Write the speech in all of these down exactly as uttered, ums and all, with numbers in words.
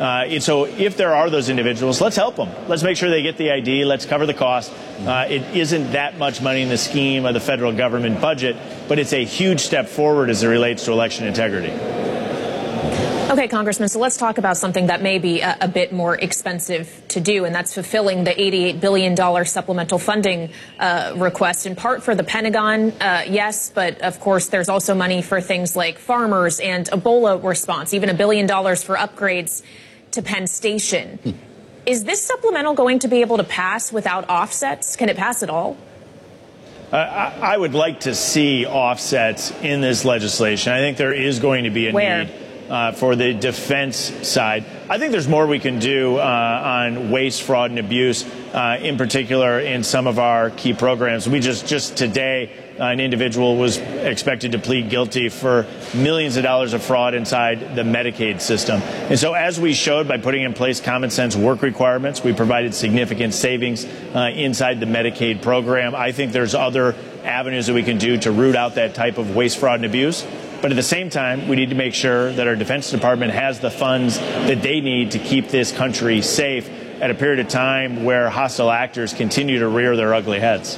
Uh, and so if there are those individuals, let's help them. Let's make sure they get the I D. Let's cover the cost. Uh, it isn't that much money in the scheme of the federal government budget, but it's a huge step forward as it relates to election integrity. Okay, Congressman, so let's talk about something that may be a, a bit more expensive to do, and that's fulfilling the eighty-eight billion dollars supplemental funding uh, request, in part for the Pentagon, uh, yes, but of course there's also money for things like farmers and Ebola response, even a billion dollars for upgrades to Penn Station. Hmm. Is this supplemental going to be able to pass without offsets? Can it pass at all? Uh, I, I would like to see offsets in this legislation. I think there is going to be a Where? need. Uh, for the defense side. I think there's more we can do uh, on waste, fraud, and abuse, uh, in particular in some of our key programs. We just, just today, uh, an individual was expected to plead guilty for millions of dollars of fraud inside the Medicaid system. And so as we showed by putting in place common sense work requirements, we provided significant savings uh, inside the Medicaid program. I think there's other avenues that we can do to root out that type of waste, fraud, and abuse. But at the same time, we need to make sure that our Defense Department has the funds that they need to keep this country safe at a period of time where hostile actors continue to rear their ugly heads.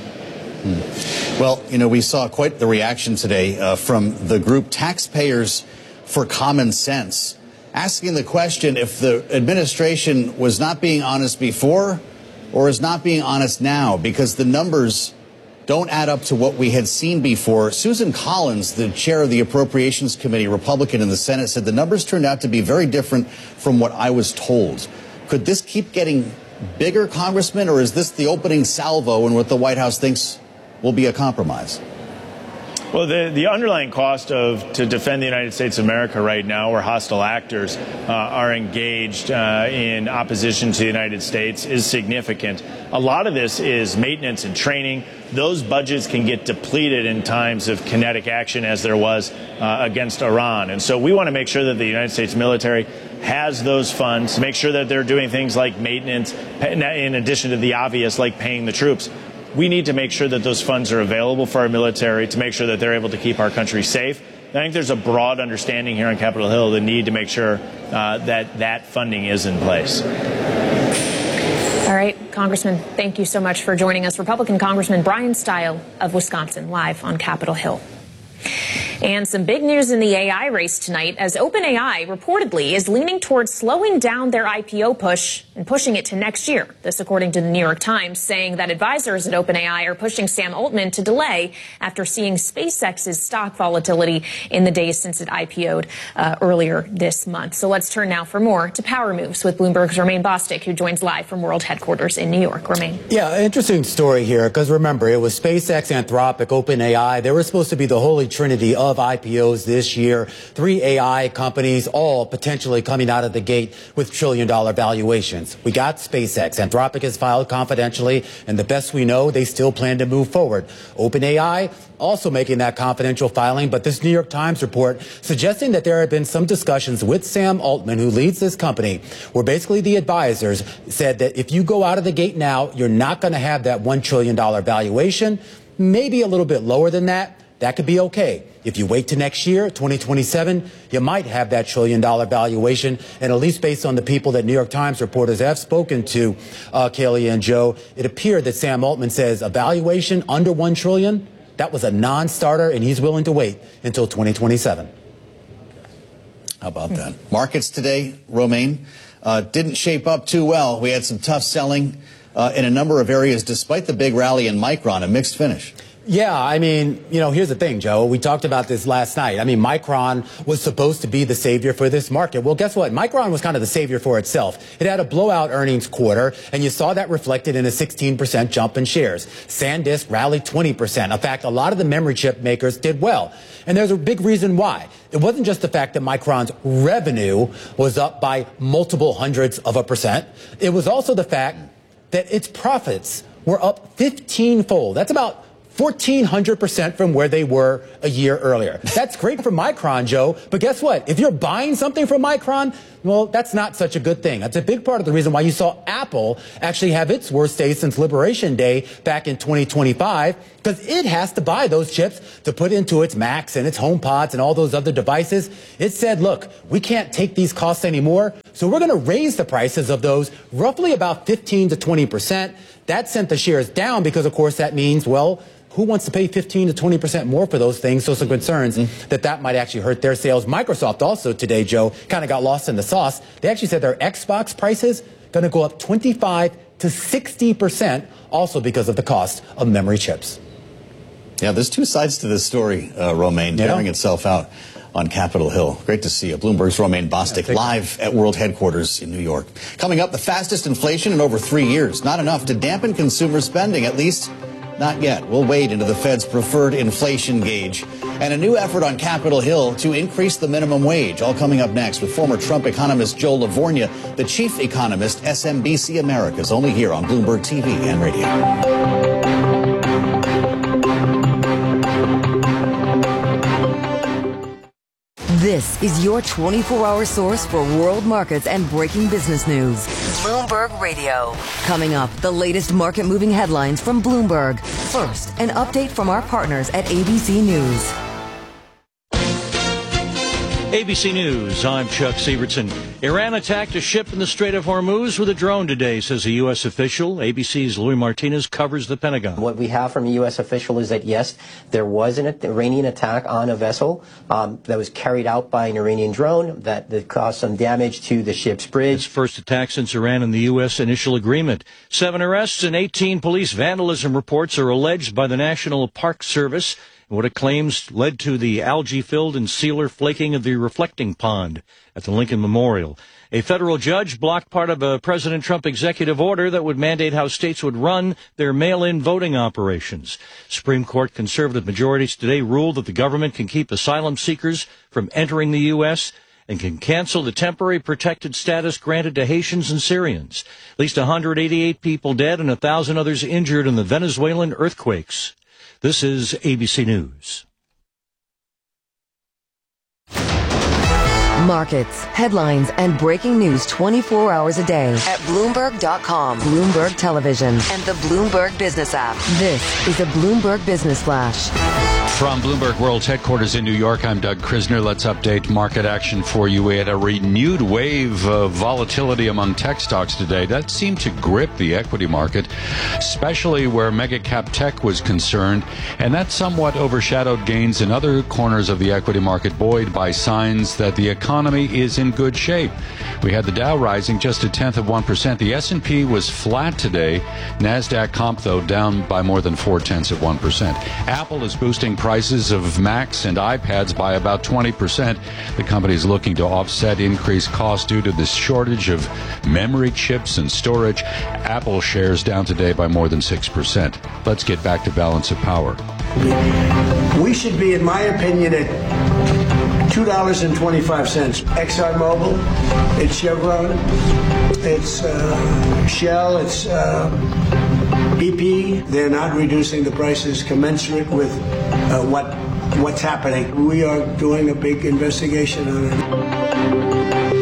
Hmm. Well, you know, we saw quite the reaction today uh, from the group Taxpayers for Common Sense, asking the question if the administration was not being honest before or is not being honest now, because the numbers don't add up to what we had seen before. Susan Collins, the chair of the Appropriations Committee, Republican in the Senate, said the numbers turned out to be very different from what I was told. Could this keep getting bigger, Congressman, or is this the opening salvo in what the White House thinks will be a compromise? Well, the, the underlying cost of to defend the United States of America right now, where hostile actors uh, are engaged uh, in opposition to the United States, is significant. A lot of this is maintenance and training. Those budgets can get depleted in times of kinetic action, as there was uh, against Iran. And so we want to make sure that the United States military has those funds, make sure that they're doing things like maintenance, in addition to the obvious, like paying the troops. We need to make sure that those funds are available for our military to make sure that they're able to keep our country safe. I think there's a broad understanding here on Capitol Hill the need to make sure uh, that that funding is in place. All right, Congressman, thank you so much for joining us. Republican Congressman Brian Stile of Wisconsin, live on Capitol Hill. And some big news in the A I race tonight, as OpenAI reportedly is leaning towards slowing down their I P O push and pushing it to next year. This according to the New York Times, saying that advisors at OpenAI are pushing Sam Altman to delay after seeing SpaceX's stock volatility in the days since it I P O'd uh, earlier this month. So let's turn now for more to Power Moves with Bloomberg's Romaine Bostick, who joins live from World Headquarters in New York. Romaine. Yeah, interesting story here, because remember, it was SpaceX, Anthropic, OpenAI. They were supposed to be the holy trinity of I P Os this year. Three A I companies, all potentially coming out of the gate with trillion dollar valuations. We got SpaceX. Anthropic has filed confidentially, and the best we know, they still plan to move forward. OpenAI also making that confidential filing, but this New York Times report suggesting that there have been some discussions with Sam Altman, who leads this company, where basically the advisors said that if you go out of the gate now, you're not going to have that one trillion dollar valuation, maybe a little bit lower than that. That could be okay. If you wait to next year, twenty twenty-seven, you might have that trillion dollar valuation. And at least based on the people that New York Times reporters have spoken to, uh, Kaylee and Joe, it appeared that Sam Altman says a valuation under one trillion, that was a non-starter, and he's willing to wait until twenty twenty-seven. How about that? Markets today, Romaine, uh, didn't shape up too well. We had some tough selling uh, in a number of areas, despite the big rally in Micron, a mixed finish. Yeah, I mean, you know, here's the thing, Joe. We talked about this last night. I mean, Micron was supposed to be the savior for this market. Well, guess what? Micron was kind of the savior for itself. It had a blowout earnings quarter, and you saw that reflected in a sixteen percent jump in shares. SanDisk rallied twenty percent. In fact, a lot of the memory chip makers did well. And there's a big reason why. It wasn't just the fact that Micron's revenue was up by multiple hundreds of a percent. It was also the fact that its profits were up fifteen-fold. That's about fourteen hundred percent from where they were a year earlier. That's great for Micron, Joe. But guess what? If you're buying something from Micron, Well, that's not such a good thing. That's a big part of the reason why you saw Apple actually have its worst day since Liberation Day back in twenty twenty-five, because it has to buy those chips to put into its Macs and its HomePods and all those other devices. It said, look, we can't take these costs anymore, so we're going to raise the prices of those roughly about fifteen to twenty percent. That sent the shares down because, of course, that means, well, who wants to pay fifteen to twenty percent more for those things? So some concerns mm. that that might actually hurt their sales. Microsoft also today, Joe, kind of got lost in the sauce. They actually said their Xbox prices going to go up twenty-five to sixty percent, also because of the cost of memory chips. Yeah, there's two sides to this story, uh, Romaine, yeah. bearing itself out on Capitol Hill. Great to see you. Bloomberg's Romaine Bostick yeah, live at World Headquarters in New York. Coming up, the fastest inflation in over three years. Not enough to dampen consumer spending, at least not yet. We'll wade into the Fed's preferred inflation gauge and a new effort on Capitol Hill to increase the minimum wage. All coming up next with former Trump economist Joe Livornia, the chief economist, S M B C Americas, only here on Bloomberg T V and radio. This is your twenty-four hour source for world markets and breaking business news. Bloomberg Radio. Coming up, the latest market-moving headlines from Bloomberg. First, an update from our partners at A B C News. A B C News, I'm Chuck Sievertson. Iran attacked a ship in the Strait of Hormuz with a drone today, says a U S official. A B C's Louis Martinez covers the Pentagon. What we have from a U S official is that, yes, there was an Iranian attack on a vessel um, that was carried out by an Iranian drone that, that caused some damage to the ship's bridge. It's first attack since Iran and the U S initial agreement. Seven arrests and eighteen police vandalism reports are alleged by the National Park Service. What it claims led to the algae-filled and sealer flaking of the reflecting pond at the Lincoln Memorial. A federal judge blocked part of a President Trump executive order that would mandate how states would run their mail-in voting operations. Supreme Court conservative majorities today ruled that the government can keep asylum seekers from entering the U S and can cancel the temporary protected status granted to Haitians and Syrians. At least one hundred eighty-eight people dead and one thousand others injured in the Venezuelan earthquakes. This is A B C News. Markets, headlines, and breaking news twenty-four hours a day at Bloomberg dot com, Bloomberg Television, and the Bloomberg Business app. This is a Bloomberg Business Flash. From Bloomberg World's headquarters in New York, I'm Doug Krisner. Let's update market action for you. We had a renewed wave of volatility among tech stocks today. That seemed to grip the equity market, especially where mega-cap tech was concerned, and that somewhat overshadowed gains in other corners of the equity market, buoyed by signs that the economy is in good shape. We had the Dow rising just a tenth of one percent. The S and P was flat today. NASDAQ comp, though, down by more than four-tenths of one percent. Apple is boosting prices of Macs and iPads by about twenty percent. The company is looking to offset increased costs due to the shortage of memory chips and storage. Apple shares down today by more than six percent. Let's get back to balance of power. We should be, in my opinion, at two dollars and twenty-five cents. ExxonMobil, it's Chevron, it's uh, Shell, it's uh, B P. They're not reducing the prices commensurate with uh, what what's happening. We are doing a big investigation on it.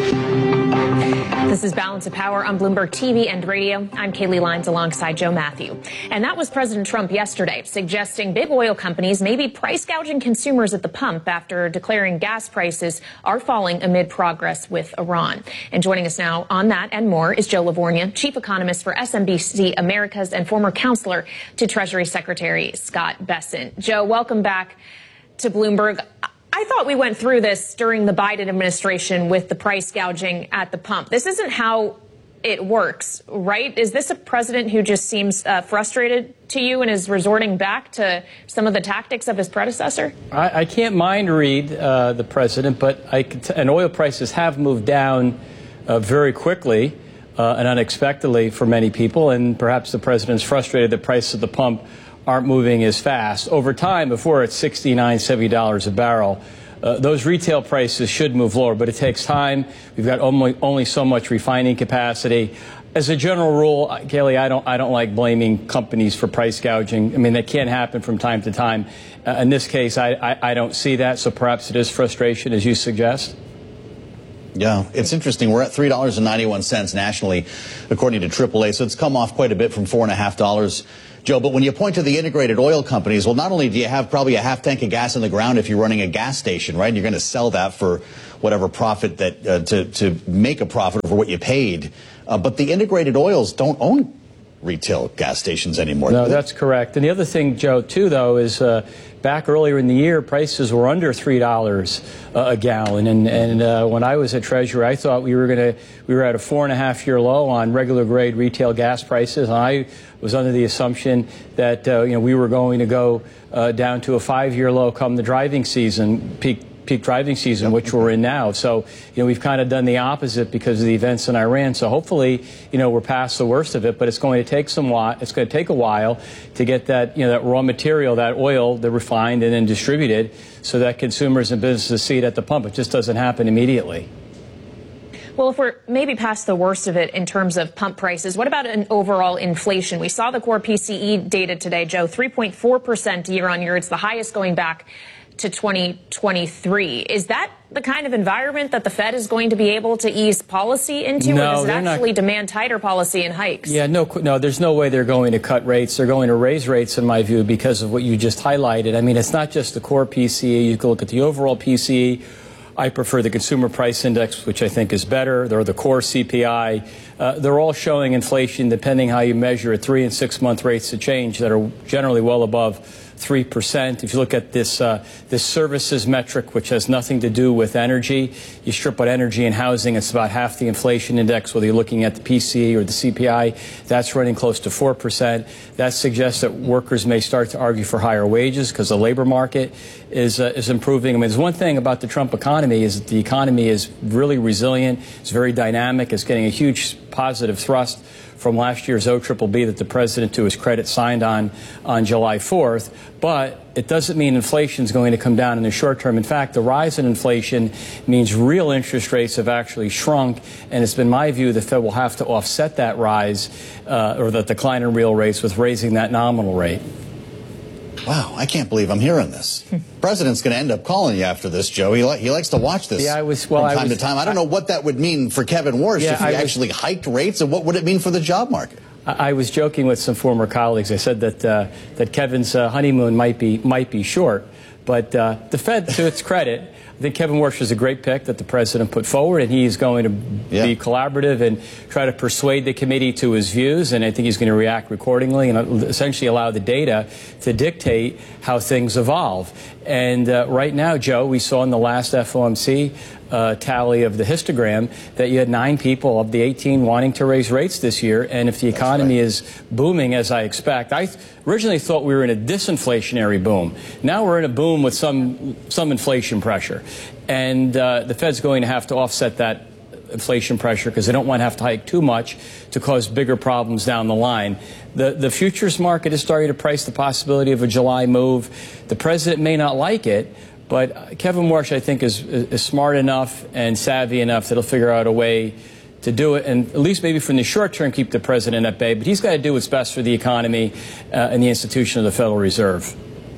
This is Balance of Power on Bloomberg T V and radio. I'm Kaylee Lyons alongside Joe Matthew. And that was President Trump yesterday, suggesting big oil companies may be price gouging consumers at the pump after declaring gas prices are falling amid progress with Iran. And joining us now on that and more is Joe Livornia, chief economist for S M B C Americas and former counselor to Treasury Secretary Scott Bessent. Joe, welcome back to Bloomberg. I thought we went through this during the Biden administration with the price gouging at the pump. This isn't how it works, right? Is this a president who just seems uh, frustrated to you and is resorting back to some of the tactics of his predecessor? I, I can't mind read uh, the president, but I could t- and oil prices have moved down uh, very quickly uh, and unexpectedly for many people, and perhaps the president's frustrated the price of the pump aren't moving as fast. Over time, before it's sixty-nine, seventy dollars a barrel, uh, those retail prices should move lower, but it takes time. We've got only, only so much refining capacity. As a general rule, Kaylee, I don't, I don't like blaming companies for price gouging. I mean, that can happen from time to time. Uh, in this case, I, I, I don't see that, so perhaps it is frustration, as you suggest. Yeah, it's interesting. We're at three dollars and ninety-one cents nationally, according to triple A. So it's come off quite a bit from four and a half dollars, Joe. But when you point to the integrated oil companies, well, not only do you have probably a half tank of gas in the ground if you're running a gas station, right? And you're going to sell that for whatever profit that uh, to to make a profit for what you paid. Uh, but the integrated oils don't own retail gas stations anymore. No, that's correct. And the other thing, Joe, too, though, is uh, back earlier in the year, prices were under three dollars uh, a gallon. And, and uh, when I was a treasurer, I thought we were going to we were at a four and a half year low on regular grade retail gas prices. And I was under the assumption that uh, you know we were going to go uh, down to a five year low come the driving season, peak peak driving season, which we're in now. So, you know, we've kind of done the opposite because of the events in Iran. So hopefully, you know, we're past the worst of it, but it's going to take some while. It's going to take a while to get that, you know, that raw material, that oil, the refined and then distributed so that consumers and businesses see it at the pump. It just doesn't happen immediately. Well, if we're maybe past the worst of it in terms of pump prices, what about an overall inflation? We saw the core P C E data today, Joe, three point four percent year on year. It's the highest going back to twenty twenty-three. Is that the kind of environment that the Fed is going to be able to ease policy into, no, or does it actually not demand tighter policy and hikes? Yeah, no, no, there's no way they're going to cut rates. They're going to raise rates, in my view, because of what you just highlighted. I mean, it's not just the core P C E. You can look at the overall P C E. I prefer the Consumer Price Index, which I think is better. They're the core C P I. Uh, they're all showing inflation, depending how you measure it, three and six month rates of change that are generally well above three percent. If you look at this uh, this services metric, which has nothing to do with energy, you strip out energy and housing, it's about half the inflation index, whether you're looking at the P C E or the C P I. That's running close to four percent. That suggests that workers may start to argue for higher wages because the labor market is uh, is improving. I mean, there's one thing about the Trump economy is that the economy is really resilient. It's very dynamic. It's getting a huge positive thrust from last year's O B B B that the president, to his credit, signed on on July fourth. But it doesn't mean inflation is going to come down in the short term. In fact, the rise in inflation means real interest rates have actually shrunk. And it's been my view the Fed will have to offset that rise uh, or the decline in real rates with raising that nominal rate. Wow, I can't believe I'm hearing this. President's going to end up calling you after this, Joe. He, li he likes to watch this yeah, I was, well, from time I was, to time. I don't know what that would mean for Kevin Warsh yeah, if he I actually was, hiked rates, and what would it mean for the job market? I, I was joking with some former colleagues. I said that uh, that Kevin's uh, honeymoon might be might be short, but uh, the Fed, to its credit, I think Kevin Warsh is a great pick that the president put forward, and he's going to yeah. be collaborative and try to persuade the committee to his views, and I think he's going to react accordingly and essentially allow the data to dictate how things evolve. And uh, right now, Joe, we saw in the last F O M C uh, tally of the histogram that you had nine people of the eighteen wanting to raise rates this year, and if the economy right. is booming as I expect, I originally thought we were in a disinflationary boom. Now we're in a boom with some some inflation pressure. And uh, the Fed's going to have to offset that inflation pressure because they don't want to have to hike too much to cause bigger problems down the line. The, the futures market is starting to price the possibility of a July move. The president may not like it, but Kevin Warsh, I think, is, is smart enough and savvy enough that he'll figure out a way to do it, and at least maybe from the short term keep the president at bay. But he's got to do what's best for the economy uh, and the institution of the Federal Reserve.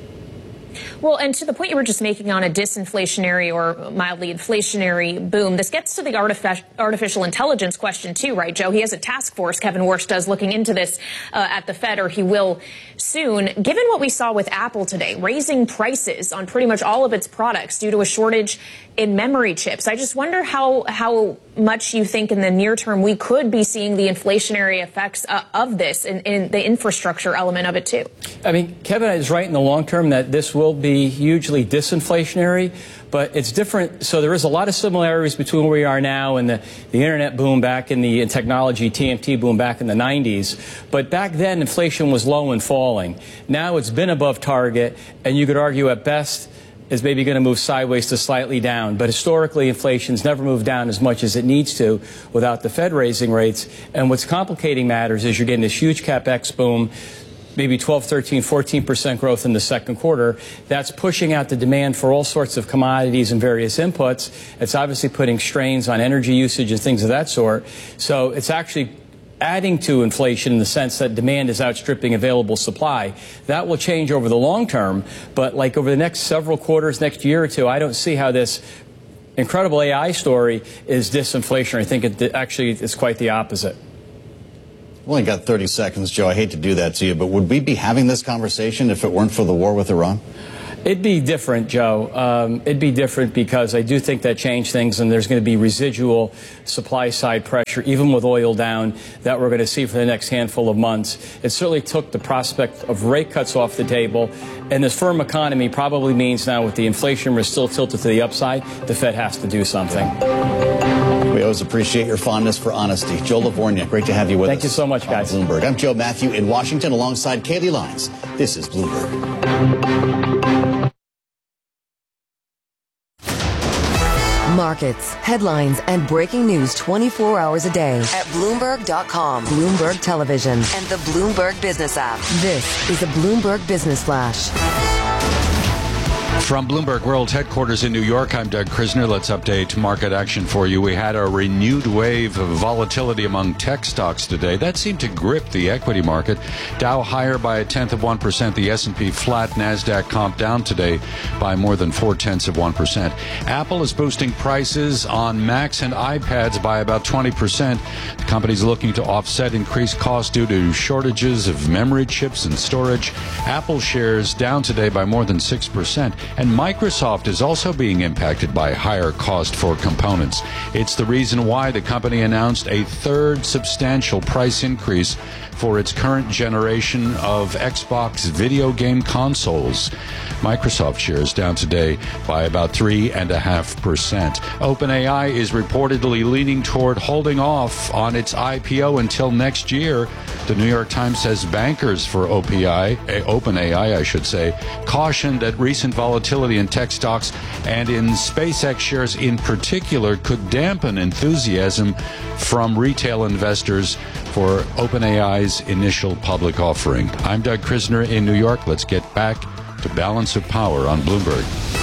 Well, and to the point you were just making on a disinflationary or mildly inflationary boom, this gets to the artific artificial intelligence question, too, right, Joe? He has a task force, Kevin Warsh does, looking into this uh, at the Fed, or he will soon. Given what we saw with Apple today, raising prices on pretty much all of its products due to a shortage in memory chips, I just wonder how, how much you think in the near term we could be seeing the inflationary effects uh, of this in, in the infrastructure element of it, too. I mean, Kevin is right in the long term that this will be hugely disinflationary, but it's different. So there is a lot of similarities between where we are now and the, the internet boom back in the in technology, T M T boom back in the nineties. But back then, inflation was low and falling. Now it's been above target, and you could argue at best is maybe going to move sideways to slightly down. But historically, inflation's never moved down as much as it needs to without the Fed raising rates. And what's complicating matters is you're getting this huge CapEx boom, maybe twelve, thirteen, fourteen percent growth in the second quarter. That's pushing out the demand for all sorts of commodities and various inputs. It's obviously putting strains on energy usage and things of that sort. So it's actually adding to inflation in the sense that demand is outstripping available supply. That will change over the long term, but like over the next several quarters, next year or two, I don't see how this incredible A I story is disinflation. I think it actually is quite the opposite. We've only got thirty seconds, Joe. I hate to do that to you, but would we be having this conversation if it weren't for the war with Iran? It'd be different, Joe. Um, it'd be different because I do think that changed things, and there's going to be residual supply-side pressure, even with oil down, that we're going to see for the next handful of months. It certainly took the prospect of rate cuts off the table, and this firm economy probably means now with the inflation we're still tilted to the upside, the Fed has to do something. We always appreciate your fondness for honesty. Joe Livornia, great to have you with Thank us. Thank you so much, guys. Bloomberg. I'm Joe Matthew in Washington alongside Kailey Lines. This is Bloomberg. Markets, headlines, and breaking news twenty-four hours a day at Bloomberg dot com, Bloomberg Television, and the Bloomberg Business app. This is a Bloomberg Business Flash. From Bloomberg World Headquarters in New York, I'm Doug Krisner. Let's update market action for you. We had a renewed wave of volatility among tech stocks today. That seemed to grip the equity market. Dow higher by a tenth of one percent. The S and P flat. NASDAQ comp down today by more than four-tenths of one percent. Apple is boosting prices on Macs and iPads by about twenty percent. The company's looking to offset increased costs due to shortages of memory chips and storage. Apple shares down today by more than six percent. And Microsoft is also being impacted by higher cost for components. It's the reason why the company announced a third substantial price increase for its current generation of Xbox video game consoles. Microsoft shares down today by about three point five percent. OpenAI is reportedly leaning toward holding off on its I P O until next year. The New York Times says bankers for O P I, OpenAI, I should say, cautioned that recent volatility in tech stocks and in SpaceX shares in particular could dampen enthusiasm from retail investors for OpenAI's initial public offering. I'm Doug Krisner in New York. Let's get back to Balance of Power on Bloomberg.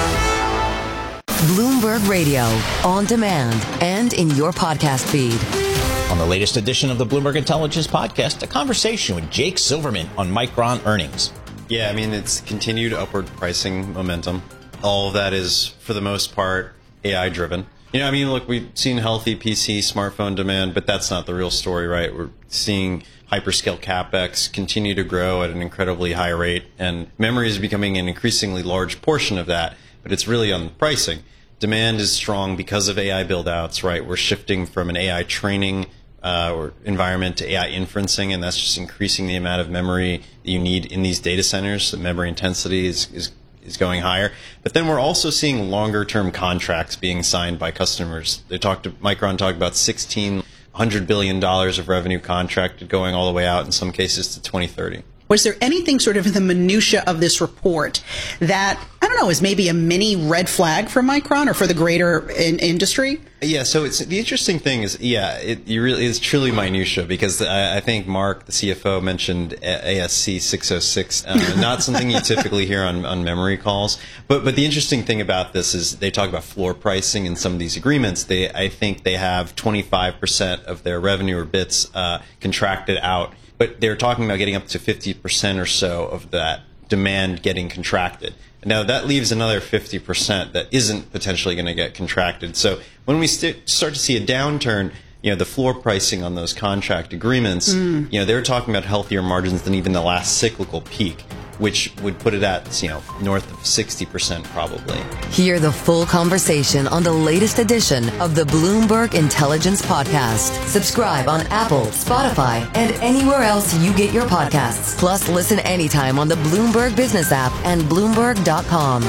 Bloomberg Radio, on demand and in your podcast feed. On the latest edition of the Bloomberg Intelligence Podcast, a conversation with Jake Silverman on Micron earnings. Yeah, I mean, it's continued upward pricing momentum. All of that is, for the most part, A I-driven. You know, I mean, look, we've seen healthy P C, smartphone demand, but that's not the real story, right? We're seeing hyperscale CapEx continue to grow at an incredibly high rate, and memory is becoming an increasingly large portion of that, but it's really on the pricing. Demand is strong because of A I build-outs, right? We're shifting from an A I training uh, or environment to A I inferencing, and that's just increasing the amount of memory that you need in these data centers. The memory intensity is, is is going higher. But then we're also seeing longer-term contracts being signed by customers. They talked to, Micron talked about sixteen hundred billion dollars of revenue contracted going all the way out in some cases to twenty thirty. Was there anything sort of in the minutia of this report that, I don't know, is maybe a mini red flag for Micron or for the greater in industry? Yeah, so it's the interesting thing is, yeah, it you really is truly minutia because I, I think Mark, the C F O, mentioned A S C six oh six, uh, not something you typically hear on, on memory calls. But but the interesting thing about this is they talk about floor pricing in some of these agreements. They I think they have twenty-five percent of their revenue or bits uh, contracted out. But they're talking about getting up to fifty percent or so of that demand getting contracted. Now, that leaves another fifty percent that isn't potentially going to get contracted. So when we st- start to see a downturn, you know, the floor pricing on those contract agreements, mm. you know, they're talking about healthier margins than even the last cyclical peak, which would put it at, you know, north of sixty percent probably. Hear the full conversation on the latest edition of the Bloomberg Intelligence Podcast. Subscribe on Apple, Spotify, and anywhere else you get your podcasts. Plus, listen anytime on the Bloomberg Business app and Bloomberg dot com.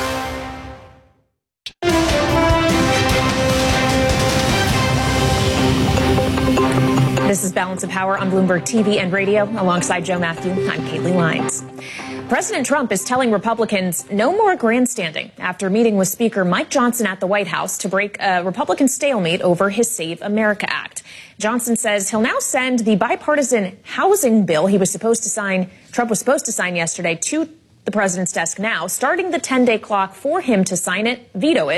This is Balance of Power on Bloomberg T V and radio. Alongside Joe Matthew, I'm Kailey Lines. President Trump is telling Republicans no more grandstanding after meeting with Speaker Mike Johnson at the White House to break a Republican stalemate over his Save America Act. Johnson says he'll now send the bipartisan housing bill he was supposed to sign, Trump was supposed to sign yesterday, to the president's desk now, starting the ten-day clock for him to sign it, veto it,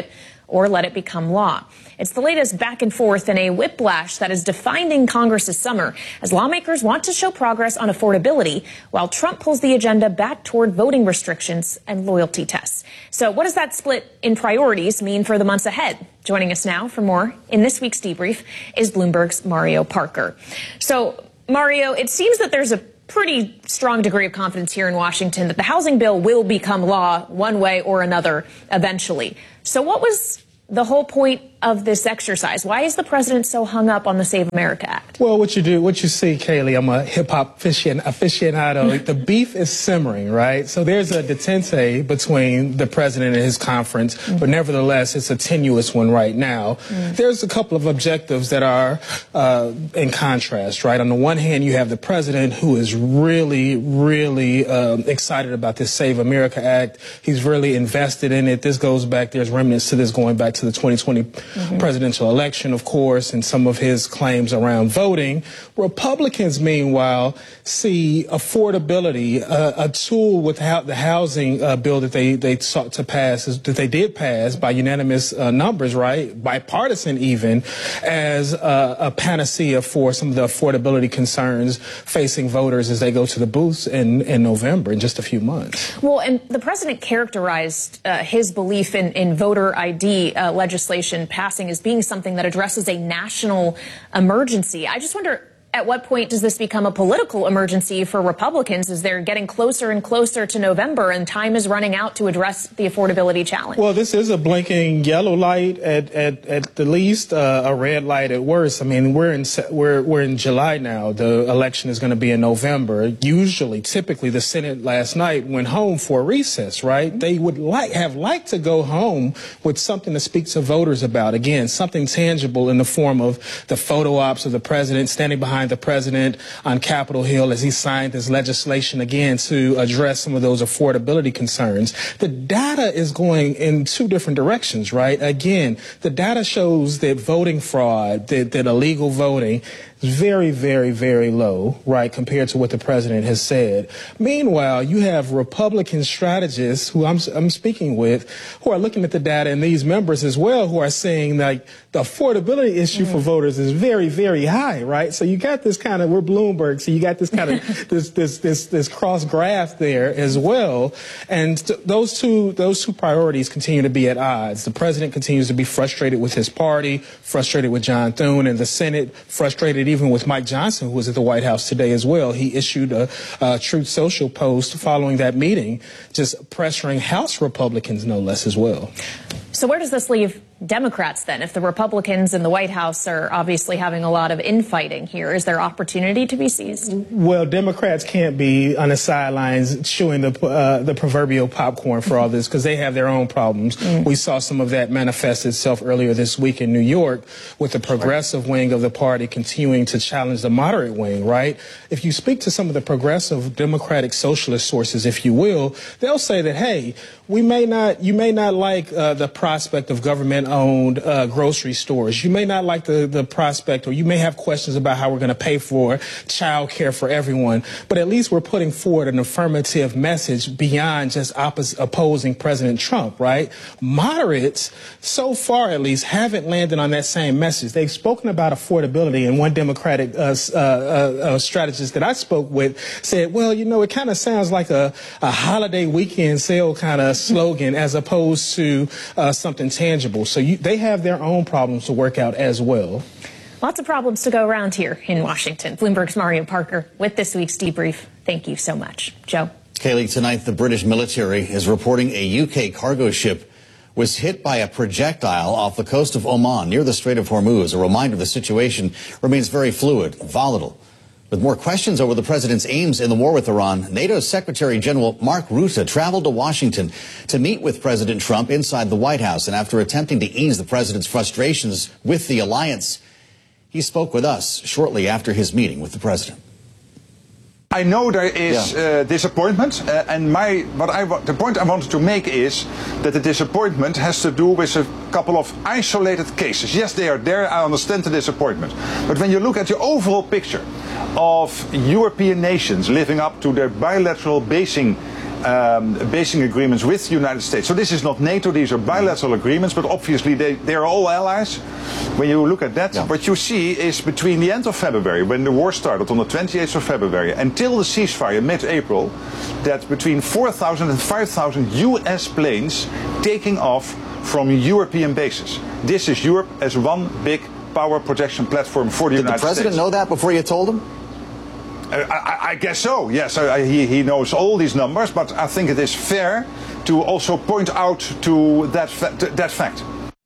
or let it become law. It's the latest back and forth in a whiplash that is defining Congress's summer as lawmakers want to show progress on affordability while Trump pulls the agenda back toward voting restrictions and loyalty tests. So what does that split in priorities mean for the months ahead? Joining us now for more in this week's debrief is Bloomberg's Mario Parker. So, Mario, it seems that there's a pretty strong degree of confidence here in Washington that the housing bill will become law one way or another eventually. So what was the whole point of this exercise? Why is the president so hung up on the Save America Act? Well, what you do, what you see, Kaylee, I'm a hip-hop aficionado. The beef is simmering, right? So there's a detente between the president and his conference, mm-hmm. but nevertheless, it's a tenuous one right now. Mm-hmm. There's a couple of objectives that are uh, in contrast, right? On the one hand, you have the president who is really, really um, excited about this Save America Act. He's really invested in it. This goes back, there's remnants to this going back to the twenty twenty Mm-hmm. presidential election, of course, and some of his claims around voting. Republicans, meanwhile, see affordability, uh, a tool with how the housing uh, bill that they, they sought to pass, that they did pass by unanimous uh, numbers, right, bipartisan even, as uh, a panacea for some of the affordability concerns facing voters as they go to the booths in, in November, in just a few months. Well, and the president characterized uh, his belief in, in voter I D uh, legislation passing as being something that addresses a national emergency. I just wonder, at what point does this become a political emergency for Republicans as they're getting closer and closer to November and time is running out to address the affordability challenge? Well, this is a blinking yellow light at at, at the least, uh, a red light at worst. I mean, we're in we're we're in July now. The election is going to be in November. Usually, typically, the Senate last night went home for a recess, right? They would like have liked to go home with something to speak to voters about. Again, something tangible in the form of the photo ops of the president standing behind the president on Capitol Hill as he signed this legislation again to address some of those affordability concerns. The data is going in two different directions, right? Again, the data shows that voting fraud, that, that illegal voting is very, very, very low, right, compared to what the president has said. Meanwhile, you have Republican strategists who I'm, I'm speaking with who are looking at the data, and these members as well, who are saying like the affordability issue mm-hmm. for voters is very, very high, right? So you got this kind of, we're Bloomberg, so you got this kind of this this this this cross graph there as well, and th- those two those two priorities continue to be at odds. The president continues to be frustrated with his party, frustrated with John Thune, and the Senate frustrated even with Mike Johnson, who was at the White House today as well. He issued a, a Truth Social post following that meeting, just pressuring House Republicans no less as well. So where does this leave Democrats then? If the Republicans in the White House are obviously having a lot of infighting here, is there opportunity to be seized? Well, Democrats can't be on the sidelines chewing the uh, the proverbial popcorn for all this because they have their own problems. Mm. We saw some of that manifest itself earlier this week in New York with the progressive wing of the party continuing to challenge the moderate wing, right? If you speak to some of the progressive Democratic socialist sources, if you will, they'll say that, hey, we may not, you may not like uh, the prospect of government-owned uh, grocery stores. You may not like the, the prospect, or you may have questions about how we're going to pay for child care for everyone. But at least we're putting forward an affirmative message beyond just oppos- opposing President Trump, right? Moderates, so far at least, haven't landed on that same message. They've spoken about affordability, and one Democratic uh, uh, uh, strategist that I spoke with said, well, you know, it kind of sounds like a, a holiday weekend sale kind of slogan as opposed to uh, something tangible. So you, they have their own problems to work out as well. Lots of problems to go around here in Washington. Bloomberg's Mario Parker with this week's debrief. Thank you so much. Joe. Kaylee, tonight the British military is reporting a U K cargo ship was hit by a projectile off the coast of Oman near the Strait of Hormuz. A reminder the situation remains very fluid, volatile. With more questions over the president's aims in the war with Iran, NATO's Secretary General Mark Rutte traveled to Washington to meet with President Trump inside the White House. And after attempting to ease the president's frustrations with the alliance, he spoke with us shortly after his meeting with the president. I know there is yeah. uh, disappointment, uh, and my what I the point I wanted to make is that the disappointment has to do with a couple of isolated cases. Yes, they are there. I understand the disappointment, but when you look at the overall picture of European nations living up to their bilateral basing um, basing agreements with the United States. So this is not NATO, these are bilateral agreements, but obviously they, they are all allies. When you look at that, yeah. what you see is between the end of February, when the war started on the twenty-eighth of February, until the ceasefire mid-April, that between four thousand and five thousand U S planes taking off from European bases. This is Europe as one big power projection platform for the Did United States. Did the president know that before you told him? Uh, I, I guess so, yes. I, he, he knows all these numbers, but I think it is fair to also point out to that, fa to that fact.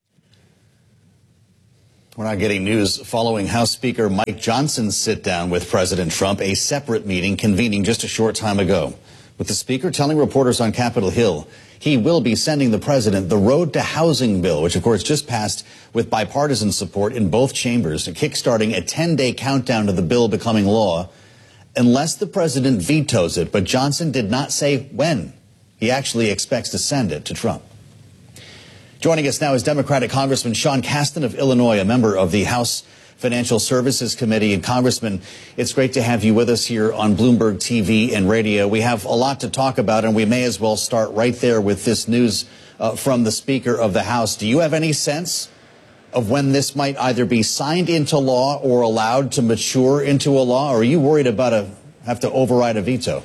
We're not getting news following House Speaker Mike Johnson's sit-down with President Trump, a separate meeting convening just a short time ago, with the Speaker telling reporters on Capitol Hill he will be sending the President the Road to Housing bill, which, of course, just passed with bipartisan support in both chambers, kickstarting a ten-day countdown to the bill becoming law, unless the President vetoes it. But Johnson did not say when he actually expects to send it to Trump. Joining us now is Democratic Congressman Sean Casten of Illinois, a member of the House Financial Services Committee. And Congressman, it's great to have you with us here on Bloomberg T V and radio. We have a lot to talk about, and we may as well start right there with this news uh, from the Speaker of the House. Do you have any sense of when this might either be signed into law or allowed to mature into a law? Or are you worried about a have to override a veto?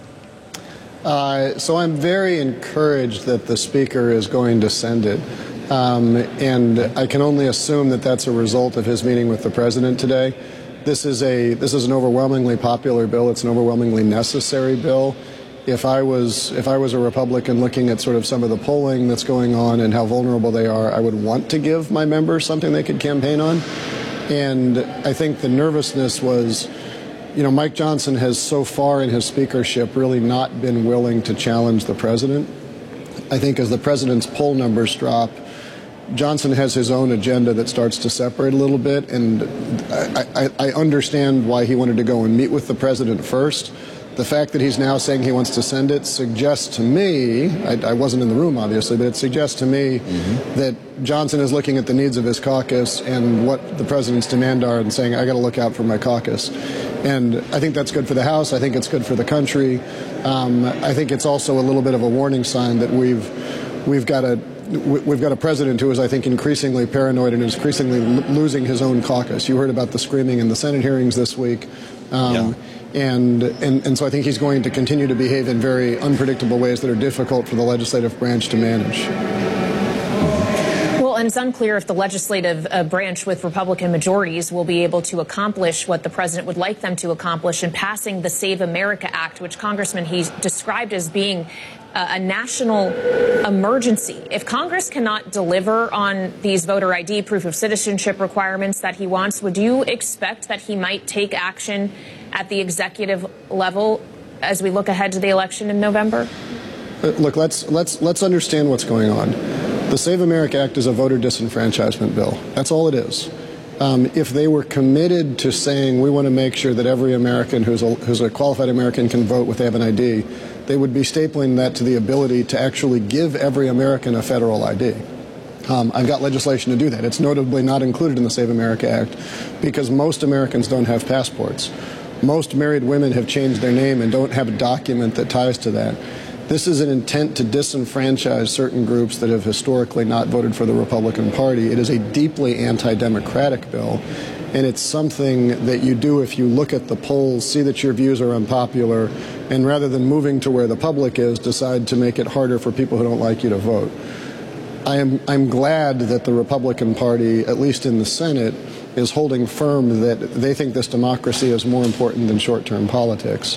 Uh, so I'm very encouraged that the Speaker is going to send it. Um, and I can only assume that that's a result of his meeting with the President today. This is a this is an overwhelmingly popular bill. It's an overwhelmingly necessary bill. If I was if I was a Republican looking at sort of some of the polling that's going on and how vulnerable they are, I would want to give my members something they could campaign on. And I think the nervousness was, you know, Mike Johnson has so far in his speakership really not been willing to challenge the president. I think as the president's poll numbers drop, Johnson has his own agenda that starts to separate a little bit, and I, I, I understand why he wanted to go and meet with the president first. The fact that he's now saying he wants to send it suggests to me, I, I wasn't in the room obviously, but it suggests to me mm-hmm. that Johnson is looking at the needs of his caucus and what the president's demand are and saying, I got to look out for my caucus. And I think that's good for the House. I think it's good for the country. Um, I think it's also a little bit of a warning sign that we've we've got a we've got a president who is, I think, increasingly paranoid and is increasingly losing his own caucus. You heard about the screaming in the Senate hearings this week. Um, yeah. And, and, and so I think he's going to continue to behave in very unpredictable ways that are difficult for the legislative branch to manage. Well, and it's unclear if the legislative uh, branch with Republican majorities will be able to accomplish what the president would like them to accomplish in passing the Save America Act, which, Congressman, he described as being uh, a national emergency. If Congress cannot deliver on these voter I D, proof of citizenship requirements that he wants, would you expect that he might take action at the executive level as we look ahead to the election in November? Look, let's let's let's understand what's going on. The Save America Act is a voter disenfranchisement bill. That's all it is. Um, if they were committed to saying we want to make sure that every American who's a, who's a qualified American can vote with they have an I D, they would be stapling that to the ability to actually give every American a federal I D. Um, I've got legislation to do that. It's notably not included in the Save America Act because most Americans don't have passports. Most married women have changed their name and don't have a document that ties to that. This is an intent to disenfranchise certain groups that have historically not voted for the Republican Party. It is a deeply anti-democratic bill, and it's something that you do if you look at the polls, see that your views are unpopular, and rather than moving to where the public is, decide to make it harder for people who don't like you to vote. I am I'm glad that the Republican Party, at least in the Senate, is holding firm that they think this democracy is more important than short-term politics.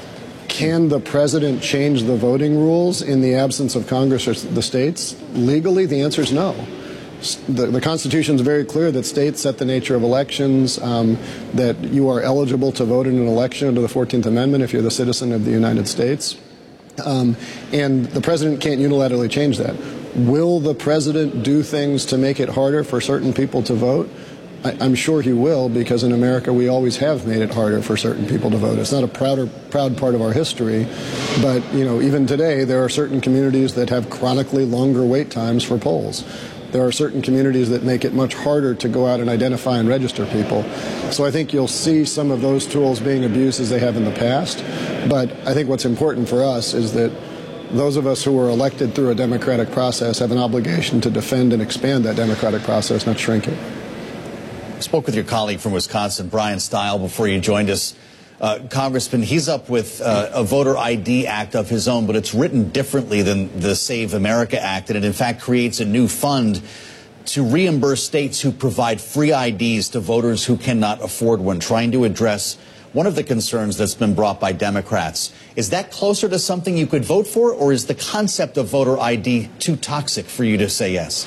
Can the president change the voting rules in the absence of Congress or the states? Legally, the answer is no. The, the Constitution is very clear that states set the nature of elections, um, that you are eligible to vote in an election under the fourteenth Amendment if you're the citizen of the United States. Um, and the president can't unilaterally change that. Will the president do things to make it harder for certain people to vote? I, I'm sure he will, because in America we always have made it harder for certain people to vote. It's not a prouder, proud part of our history, but you know, even today there are certain communities that have chronically longer wait times for polls. There are certain communities that make it much harder to go out and identify and register people. So I think you'll see some of those tools being abused as they have in the past. But I think what's important for us is that those of us who were elected through a democratic process have an obligation to defend and expand that democratic process, not shrink it. I spoke with your colleague from Wisconsin, Brian Stile, before you joined us. Uh, Congressman, he's up with uh, a voter I D act of his own, but it's written differently than the Save America Act, and it in fact creates a new fund to reimburse states who provide free I Ds to voters who cannot afford one, trying to address one of the concerns that's been brought by Democrats. Is that closer to something you could vote for, or is the concept of voter I D too toxic for you to say yes?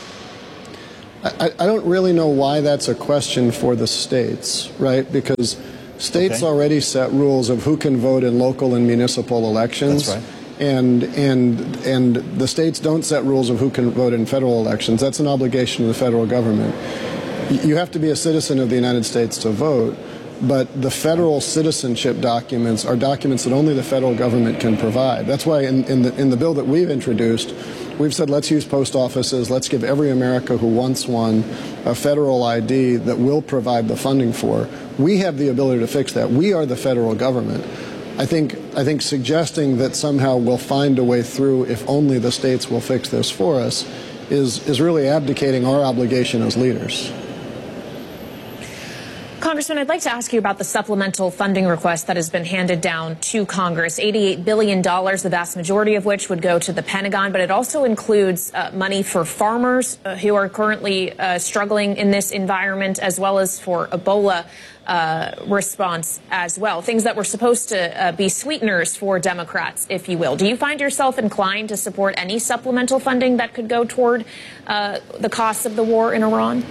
I, I don't really know why that's a question for the states, right? Because states okay. already set rules of who can vote in local and municipal elections. That's right. And, and, and the states don't set rules of who can vote in federal elections. That's an obligation of the federal government. You have to be a citizen of the United States to vote, but the federal citizenship documents are documents that only the federal government can provide. That's why in, in, the, in the bill that we've introduced, we've said let's use post offices, let's give every America who wants one a federal I D that we'll provide the funding for. We have the ability to fix that. We are the federal government. I think, I think suggesting that somehow we'll find a way through if only the states will fix this for us is, is really abdicating our obligation as leaders. Congressman, I'd like to ask you about the supplemental funding request that has been handed down to Congress. eighty-eight billion dollars, the vast majority of which would go to the Pentagon, but it also includes uh, money for farmers uh, who are currently uh, struggling in this environment, as well as for Ebola uh, response as well. Things that were supposed to uh, be sweeteners for Democrats, if you will. Do you find yourself inclined to support any supplemental funding that could go toward uh, the costs of the war in Iran?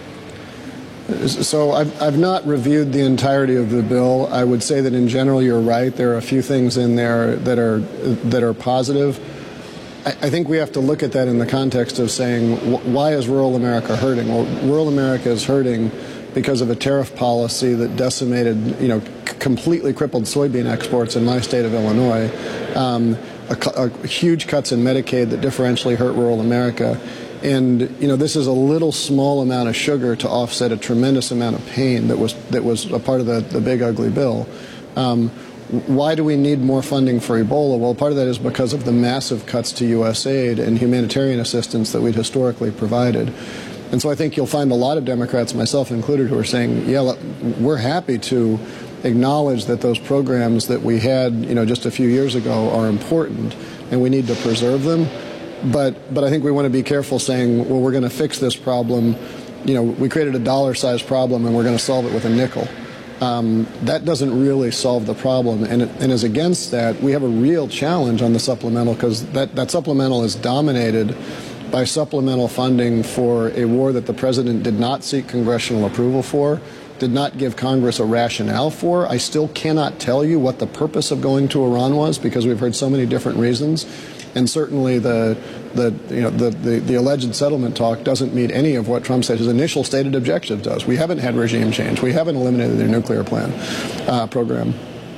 So I've, I've not reviewed the entirety of the bill. I would say that in general you're right. There are a few things in there that are that are positive. I, I think we have to look at that in the context of saying, wh why is rural America hurting? Well, rural America is hurting because of a tariff policy that decimated, you know, completely crippled soybean exports in my state of Illinois, um, a, a huge cuts in Medicaid that differentially hurt rural America. And, you know, this is a little small amount of sugar to offset a tremendous amount of pain that was that was a part of the, the big, ugly bill. Um, why do we need more funding for Ebola? Well, part of that is because of the massive cuts to U S aid and humanitarian assistance that we'd historically provided. And so I think you'll find a lot of Democrats, myself included, who are saying, yeah, we're happy to acknowledge that those programs that we had, you know, just a few years ago are important and we need to preserve them. But, but I think we want to be careful saying, well, we're going to fix this problem. You know, we created a dollar-sized problem and we're going to solve it with a nickel. Um, that doesn't really solve the problem. And, and as against that, we have a real challenge on the supplemental because that, that supplemental is dominated by supplemental funding for a war that the president did not seek congressional approval for, did not give Congress a rationale for. I still cannot tell you what the purpose of going to Iran was because we've heard so many different reasons. And certainly the, the, you know, the, the, the alleged settlement talk doesn't meet any of what Trump said his initial stated objective does. We haven't had regime change. We haven't eliminated their nuclear plan uh, program.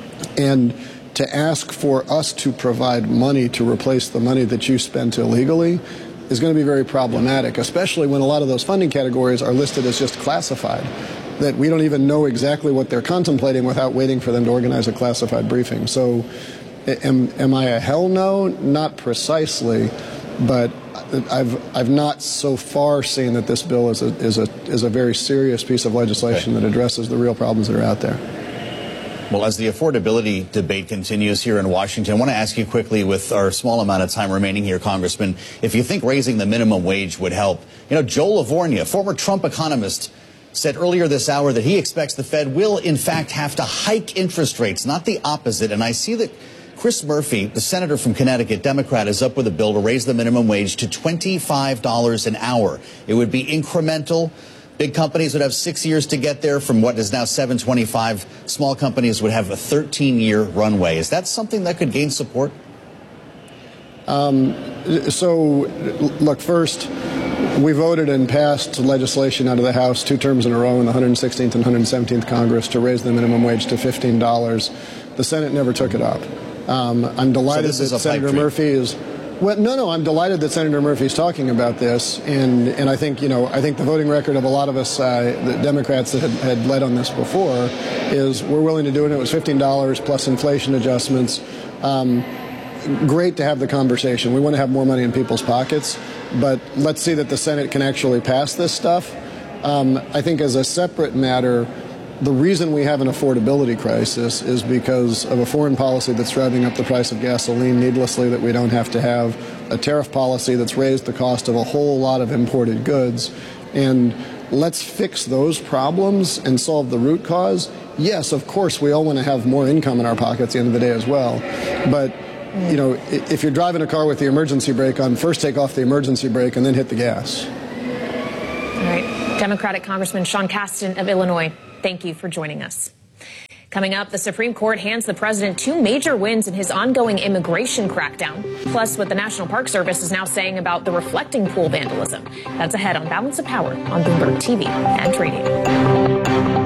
And to ask for us to provide money to replace the money that you spent illegally is going to be very problematic, especially when a lot of those funding categories are listed as just classified, that we don't even know exactly what they're contemplating without waiting for them to organize a classified briefing. So am, am I a hell no? Not precisely, but I've, I've not so far seen that this bill is a, is a, is a very serious piece of legislation okay. that addresses the real problems that are out there. Well, as the affordability debate continues here in Washington, I want to ask you quickly, with our small amount of time remaining here, Congressman, if you think raising the minimum wage would help. You know, Joe Livornia, former Trump economist, said earlier this hour that he expects the Fed will, in fact, have to hike interest rates, not the opposite. And I see that Chris Murphy, the senator from Connecticut, Democrat, is up with a bill to raise the minimum wage to twenty-five dollars an hour. It would be incremental. Big companies would have six years to get there from what is now seven twenty-five. Small companies would have a thirteen year runway. Is that something that could gain support? Um, so, look, first, we voted and passed legislation out of the House two terms in a row in the one hundred sixteenth and one hundred seventeenth Congress to raise the minimum wage to fifteen dollars. The Senate never took it up. Um, I'm delighted so that Senator Murphy is... Well, no, no, I'm delighted that Senator Murphy's talking about this, and and I think, you know, I think the voting record of a lot of us, uh, the Democrats that had, had led on this before, is we're willing to do it. It was fifteen dollars plus inflation adjustments. Um, great to have the conversation. We want to have more money in people's pockets, but let's see that the Senate can actually pass this stuff. Um, I think as a separate matter, the reason we have an affordability crisis is because of a foreign policy that's driving up the price of gasoline needlessly that we don't have to have, a tariff policy that's raised the cost of a whole lot of imported goods. And let's fix those problems and solve the root cause. Yes, of course, we all want to have more income in our pockets at the end of the day as well. But, you know, if you're driving a car with the emergency brake on, first take off the emergency brake and then hit the gas. All right. Democratic Congressman Sean Casten of Illinois, thank you for joining us. Coming up, the Supreme Court hands the president two major wins in his ongoing immigration crackdown, plus what the National Park Service is now saying about the reflecting pool vandalism. That's ahead on Balance of Power on Bloomberg T V and radio.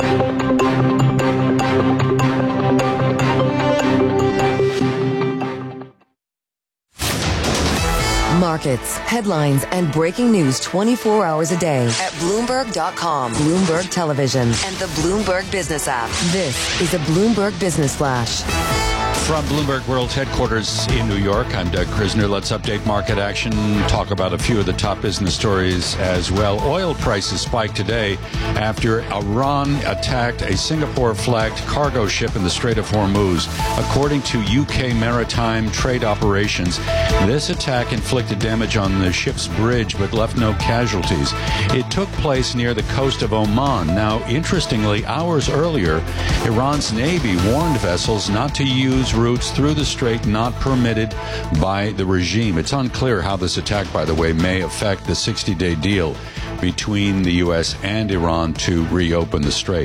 Markets, headlines, and breaking news twenty-four hours a day at Bloomberg dot com, Bloomberg Television, and the Bloomberg Business app. This is a Bloomberg Business Flash. From Bloomberg World Headquarters in New York, I'm Doug Krisner. Let's update market action, talk about a few of the top business stories as well. Oil prices spiked today after Iran attacked a Singapore-flagged cargo ship in the Strait of Hormuz. According to U K Maritime Trade Operations, this attack inflicted damage on the ship's bridge but left no casualties. It took place near the coast of Oman. Now, interestingly, hours earlier, Iran's Navy warned vessels not to use routes through the strait not permitted by the regime. It's unclear how this attack, by the way, may affect the sixty-day deal between the U S and Iran to reopen the strait.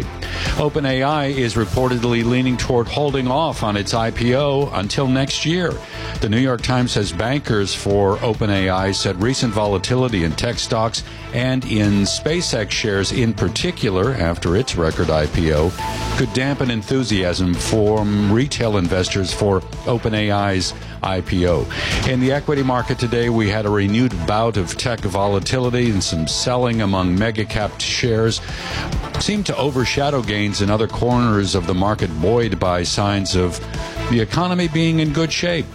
OpenAI is reportedly leaning toward holding off on its I P O until next year. The New York Times says bankers for OpenAI said recent volatility in tech stocks and in SpaceX shares in particular after its record I P O could dampen enthusiasm from retail investors for OpenAI's I P O. In the equity market today, we had a renewed bout of tech volatility and some selling among mega-capped shares seemed to overshadow gains in other corners of the market, buoyed by signs of the economy being in good shape.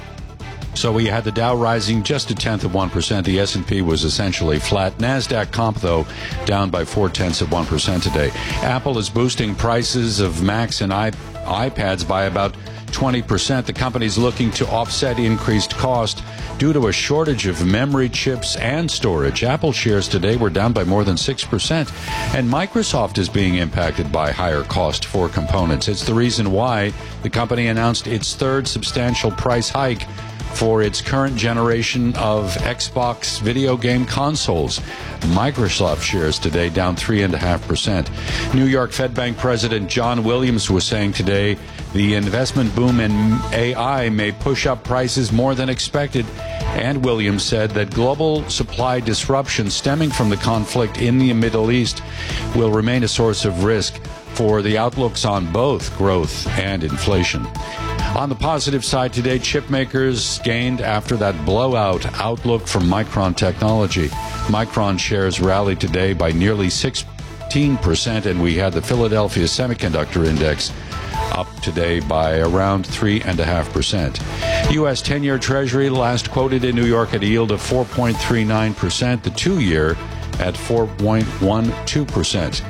So we had the Dow rising just a tenth of one percent. The S and P was essentially flat. NASDAQ comp, though, down by four tenths of one percent today. Apple is boosting prices of Macs and iP- iPads by about twenty percent. The company's looking to offset increased cost due to a shortage of memory chips and storage. Apple shares today were down by more than six percent. And Microsoft is being impacted by higher cost for components. It's the reason why the company announced its third substantial price hike for its current generation of Xbox video game consoles. Microsoft shares today down three point five percent. New York Fed Bank President John Williams was saying today the investment boom in A I may push up prices more than expected. And Williams said that global supply disruption stemming from the conflict in the Middle East will remain a source of risk for the outlooks on both growth and inflation. On the positive side today, chip makers gained after that blowout outlook from Micron Technology. Micron shares rallied today by nearly sixteen percent, and we had the Philadelphia Semiconductor Index up today by around three point five percent. U S ten-year Treasury last quoted in New York at a yield of four point three nine percent, the two-year at four point one two percent.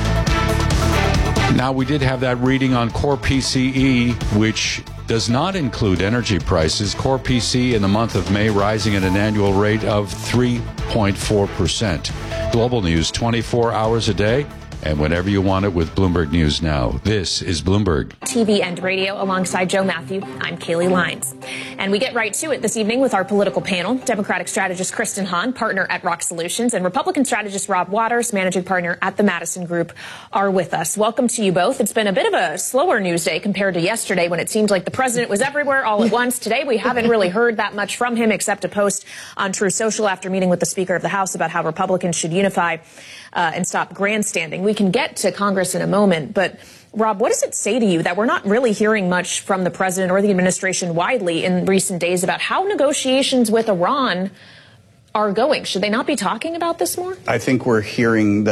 Now, we did have that reading on Core P C E, which does not include energy prices. Core P C in the month of May rising at an annual rate of three point four percent. Global news twenty-four hours a day and whenever you want it with Bloomberg News Now. This is Bloomberg T V and radio alongside Joe Matthew. I'm Kaylee Lyons. And we get right to it this evening with our political panel. Democratic strategist Kristen Hahn, partner at Rock Solutions, and Republican strategist Rob Waters, managing partner at the Madison Group, are with us. Welcome to you both. It's been a bit of a slower news day compared to yesterday when it seemed like the president was everywhere all at once. Today, we haven't really heard that much from him except a post on True Social after meeting with the Speaker of the House about how Republicans should unify uh, and stop grandstanding. We can get to Congress in a moment, but Rob, what does it say to you that we're not really hearing much from the president or the administration widely in recent days about how negotiations with Iran are going? Should they not be talking about this more? I think we're hearing that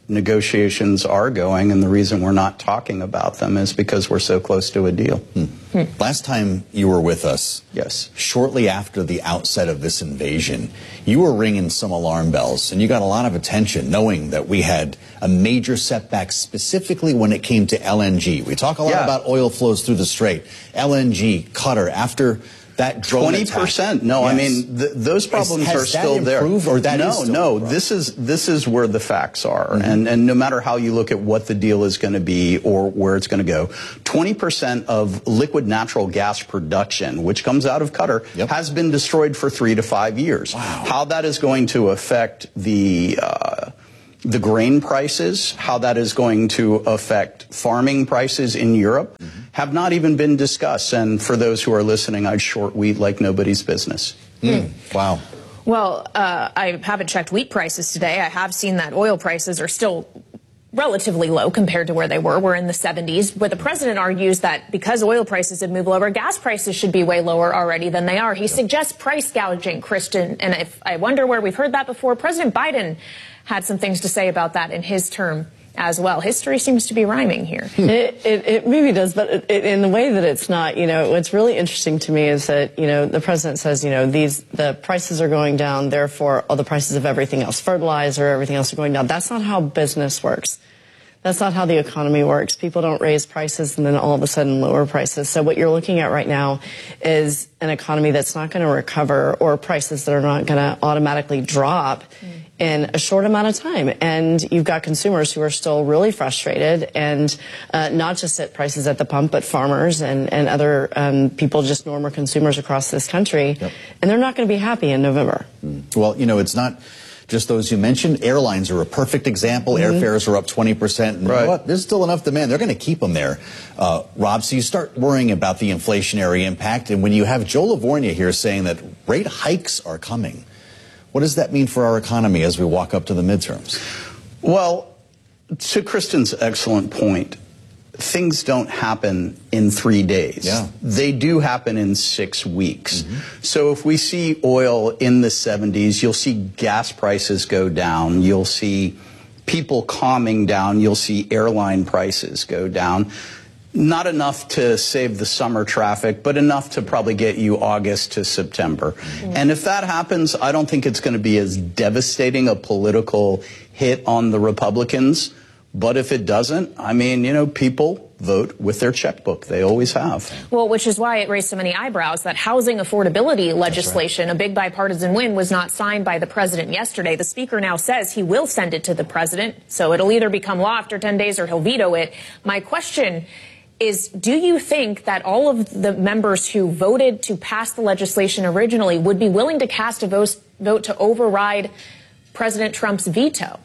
negotiations are going, and the reason we're not talking about them is because we're so close to a deal. Hmm. Hmm. Last time you were with us, yes, shortly after the outset of this invasion, you were ringing some alarm bells, and you got a lot of attention knowing that we had a major setback specifically when it came to L N G. We talk a lot Yeah. about oil flows through the Strait. L N G, Qatar, after that drone twenty percent. attack. No, Yes. I mean, th those problems Has- has are that still there. improved, or that no, is still no, a problem? this is, this is where the facts are. And, and no matter how you look at what the deal is going to be or where it's going to go, twenty percent of liquid natural gas production, which comes out of Qatar, has been destroyed for three to five years. How that is going to affect the, uh, the grain prices, how that is going to affect farming prices in Europe, mm-hmm. have not even been discussed. And for those who are listening, I'd short wheat like nobody's business. Mm. Wow. Well, uh, I haven't checked wheat prices today. I have seen that oil prices are still relatively low compared to where they were. We're in the seventies. But the president argues that because oil prices have moved lower, gas prices should be way lower already than they are. He suggests price gouging, Kristen. And if I wonder where we've heard that before, President Biden had some things to say about that in his term as well. History seems to be rhyming here. It, it, it maybe does, but it, it, in the way that it's not, you know, what's really interesting to me is that, you know, the president says, you know, these, the prices are going down, therefore all the prices of everything else, fertilizer, everything else are going down. That's not how business works. That's not how the economy works. People don't raise prices and then all of a sudden lower prices. So what you're looking at right now is an economy that's not going to recover, or prices that are not going to automatically drop mm. in a short amount of time. And you've got consumers who are still really frustrated, and uh, not just at prices at the pump, but farmers and, and other um, people, just normal consumers across this country. Yep. And they're not going to be happy in November. Mm. Well, you know, it's not just those you mentioned. Airlines are a perfect example. Mm-hmm. Airfares are up twenty percent. And right. You know what? There's still enough demand. They're going to keep them there. Uh, Rob, so you start worrying about the inflationary impact. And when you have Joe Livornia here saying that rate hikes are coming, what does that mean for our economy as we walk up to the midterms? Well, to Kristen's excellent point, things don't happen in three days. Yeah. They do happen in six weeks. Mm-hmm. So if we see oil in the seventies, you'll see gas prices go down. You'll see people calming down. You'll see airline prices go down. Not enough to save the summer traffic, but enough to probably get you August to September. Mm-hmm. And if that happens, I don't think it's going to be as devastating a political hit on the Republicans. But if it doesn't, I mean, you know, people vote with their checkbook. They always have. Well, which is why it raised so many eyebrows that housing affordability legislation, right. a big bipartisan win, was not signed by the president yesterday. The speaker now says he will send it to the president, so it'll either become law after ten days or he'll veto it. My question is, do you think that all of the members who voted to pass the legislation originally would be willing to cast a vote, vote to override President Trump's veto?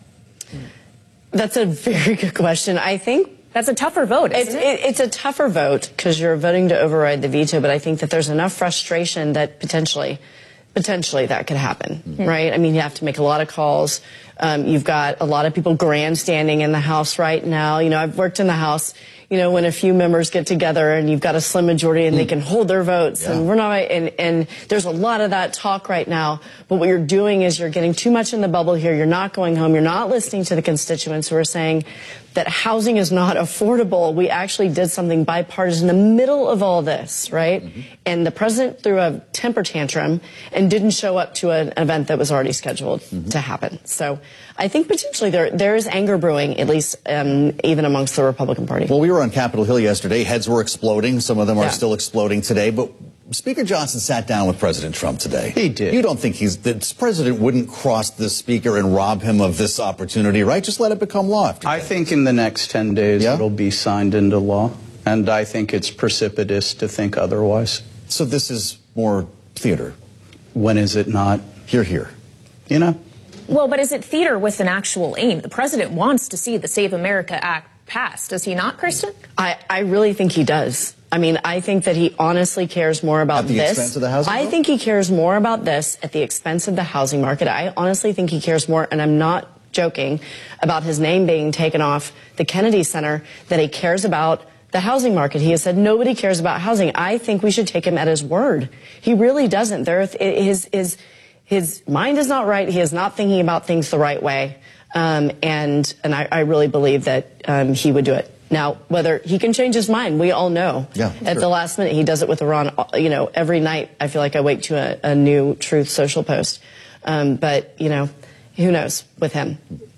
That's a very good question. I think that's a tougher vote, isn't it's, it? it? It's a tougher vote because you're voting to override the veto, but I think that there's enough frustration that potentially, potentially that could happen, mm-hmm. right? I mean, you have to make a lot of calls. Um, you've got a lot of people grandstanding in the House right now. You know, I've worked in the House, you know, when a few members get together and you've got a slim majority and mm. they can hold their votes yeah. and we're not, and, and there's a lot of that talk right now. But what you're doing is you're getting too much in the bubble here. You're not going home. You're not listening to the constituents who are saying that housing is not affordable. We actually did something bipartisan in the middle of all this, right? Mm-hmm. And the president threw a temper tantrum and didn't show up to an event that was already scheduled mm-hmm. to happen. So I think potentially there there is anger brewing, at least um, even amongst the Republican Party. Well, we were on Capitol Hill yesterday. Heads were exploding. Some of them are yeah. still exploding today. But Speaker Johnson sat down with President Trump today. He did. You don't think he's the president wouldn't cross the speaker and rob him of this opportunity, right? Just let it become law. I think in the next ten days yeah? it'll be signed into law, and I think it's precipitous to think otherwise. So this is more theater. When is it not? Hear, hear. You know? Well, but is it theater with an actual aim? The president wants to see the Save America Act passed. Does he not, Kristen? I, I really think he does. I mean, I think that he honestly cares more about at the this. Expense of the housing I market? think he cares more about this at the expense of the housing market. I honestly think he cares more, and I'm not joking, about his name being taken off the Kennedy Center, that he cares about the housing market. He has said nobody cares about housing. I think we should take him at his word. He really doesn't. There, his, his, his mind is not right. He is not thinking about things the right way. Um, and and I, I really believe that um, he would do it. Now, whether he can change his mind, we all know. Yeah, At true. the last minute, he does it with Iran. You know, every night I feel like I wake to a, a new Truth Social post. Um, but, you know, who knows with him.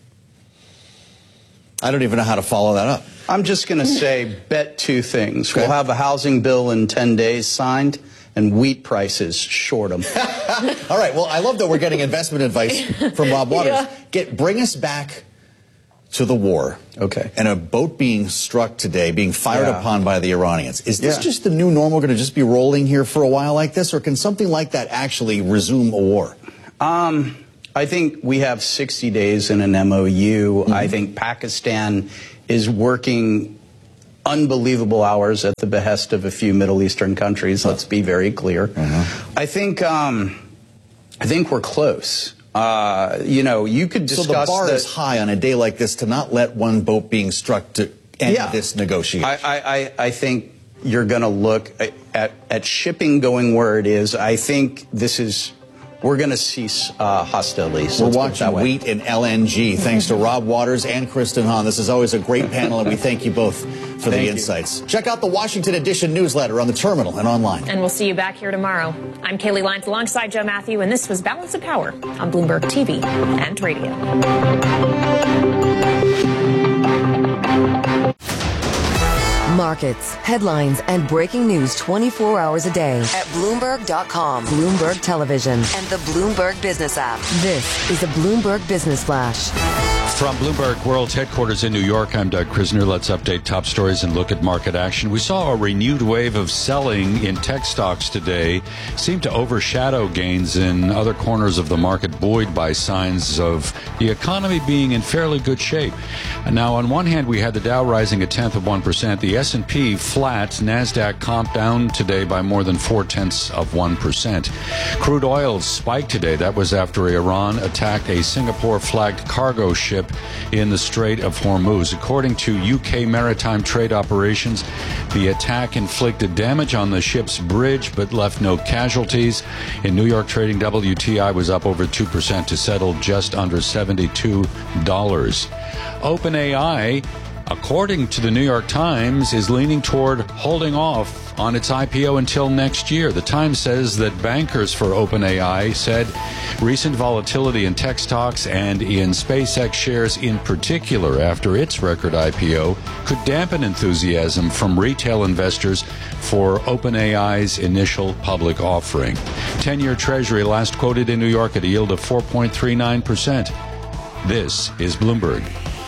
I don't even know how to follow that up. I'm just going to say, bet two things. Okay. We'll have a housing bill in ten days signed, and wheat prices short them. All right. Well, I love that we're getting investment advice from Rob Waters. Yeah. Get bring us back to the war. Okay. And a boat being struck today, being fired Yeah. upon by the Iranians. Is this Yeah. just the new normal, going to just be rolling here for a while like this, or can something like that actually resume a war? Um, I think we have sixty days in an M O U. Mm-hmm. I think Pakistan is working unbelievable hours at the behest of a few Middle Eastern countries. Let's be very clear. Mm-hmm. I think um, I think we're close. Uh, you know, you could discuss. So the bar the, is high on a day like this to not let one boat being struck to end yeah. this negotiation. I, I, I think you're going to look at, at shipping going where it is. I think this is. We're going to cease uh, hostilities. We're watching wheat and L N G. Thanks to Rob Waters and Kristen Hahn. This is always a great panel, and we thank you both for the insights. Check out the Washington Edition newsletter on the terminal and online. And we'll see you back here tomorrow. I'm Kaylee Lyons alongside Joe Matthew, and this was Balance of Power on Bloomberg T V and radio. Markets, headlines, and breaking news twenty-four hours a day at Bloomberg dot com, Bloomberg Television, and the Bloomberg Business app. This is a Bloomberg Business Flash. From Bloomberg World Headquarters in New York, I'm Doug Krisner. Let's update top stories and look at market action. We saw a renewed wave of selling in tech stocks today, seemed to overshadow gains in other corners of the market, buoyed by signs of the economy being in fairly good shape. And now, on one hand, we had the Dow rising a tenth of one percent, the S and P flat, NASDAQ comp down today by more than four-tenths of one percent. Crude oil spiked today. That was after Iran attacked a Singapore-flagged cargo ship in the Strait of Hormuz. According to U K Maritime Trade Operations, the attack inflicted damage on the ship's bridge but left no casualties. In New York trading, W T I was up over two percent to settle just under seventy-two dollars. OpenAI, according to the New York Times, is leaning toward holding off on its I P O until next year. The Times says that bankers for OpenAI said recent volatility in tech stocks and in SpaceX shares in particular after its record I P O could dampen enthusiasm from retail investors for OpenAI's initial public offering. ten-year Treasury last quoted in New York at a yield of four point three nine percent. This is Bloomberg.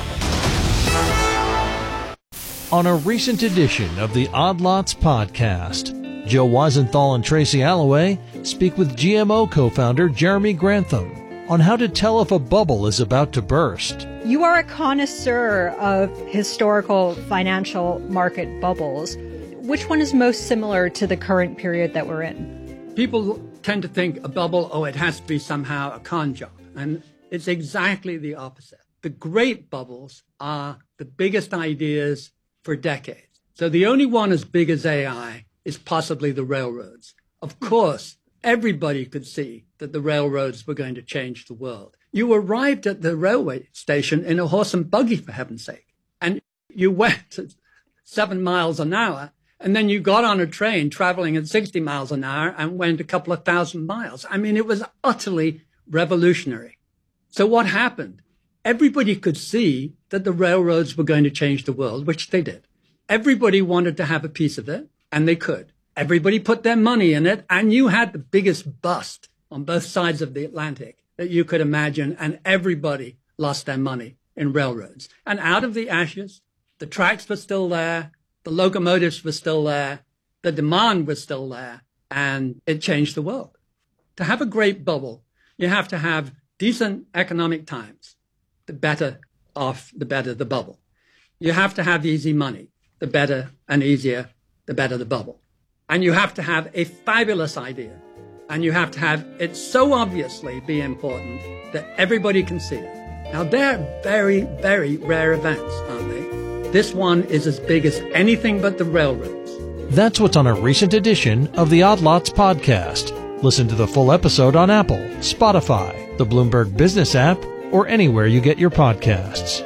On a recent edition of the Odd Lots podcast, Joe Weisenthal and Tracy Alloway speak with G M O co-founder Jeremy Grantham on how to tell if a bubble is about to burst. You are a connoisseur of historical financial market bubbles. Which one is most similar to the current period that we're in? People tend to think a bubble, oh, it has to be somehow a con job. And it's exactly the opposite. The great bubbles are the biggest ideas for decades. So the only one as big as A I is possibly the railroads. Of course, everybody could see that the railroads were going to change the world. You arrived at the railway station in a horse and buggy, for heaven's sake, and you went at seven miles an hour, and then you got on a train traveling at sixty miles an hour and went a couple of thousand miles. I mean, it was utterly revolutionary. So what happened? Everybody could see that the railroads were going to change the world, which they did. Everybody wanted to have a piece of it, and they could. Everybody put their money in it, and you had the biggest bust on both sides of the Atlantic that you could imagine, and everybody lost their money in railroads. And out of the ashes, the tracks were still there, the locomotives were still there, the demand was still there, and it changed the world. To have a great bubble, you have to have decent economic times. The better off, the better the bubble. You have to have easy money. The better and easier, the better the bubble. And you have to have a fabulous idea. And you have to have it so obviously be important that everybody can see it. Now, they're very, very rare events, aren't they? This one is as big as anything but the railroads. That's what's on a recent edition of the Odd Lots podcast. Listen to the full episode on Apple, Spotify, the Bloomberg Business app, or anywhere you get your podcasts.